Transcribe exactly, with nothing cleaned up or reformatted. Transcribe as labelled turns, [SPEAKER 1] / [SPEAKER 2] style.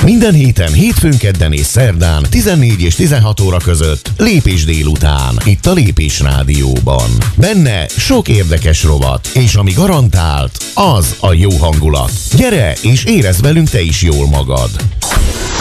[SPEAKER 1] Minden héten, hétfőn, kedden és szerdán tizennégy és tizenhat óra között Lépés délután, itt a Lépés Rádióban. Benne sok érdekes rovat, és ami garantált, az a jó hangulat. Gyere és érezd velünk te is jól magad!